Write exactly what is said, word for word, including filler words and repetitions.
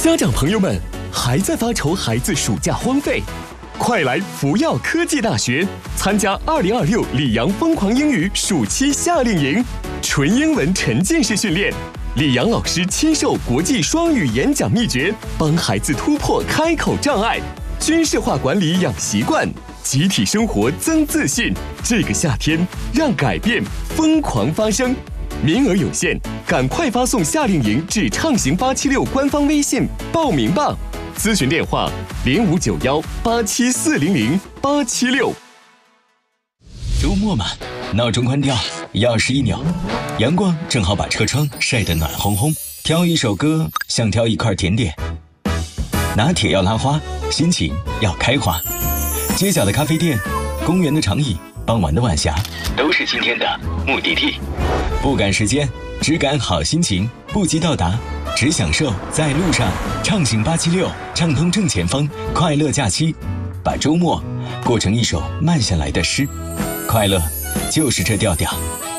家长朋友们，还在发愁孩子暑假荒废？快来福耀科技大学参加二零二六里昂疯狂英语暑期夏令营，纯英文沉浸式训练，里昂老师亲授国际双语演讲秘诀，帮孩子突破开口障碍，军事化管理养习惯，集体生活增自信。这个夏天，让改变疯狂发生。名额有限，赶快发送夏令营至畅行八七六官方微信报名吧。咨询电话零五九幺八七四零零八七六。 周末嘛，闹钟关掉，钥匙一扭，阳光正好把车窗晒得暖烘烘。挑一首歌，像挑一块甜点。拿铁要拉花，心情要开花。街角的咖啡店，公园的长椅，傍晚的晚霞，都是今天的目的地。不赶时间，只赶好心情，不急到达，只享受在路上。畅行八七六，畅通正前方，快乐假期，把周末过成一首慢下来的诗。快乐就是这调调。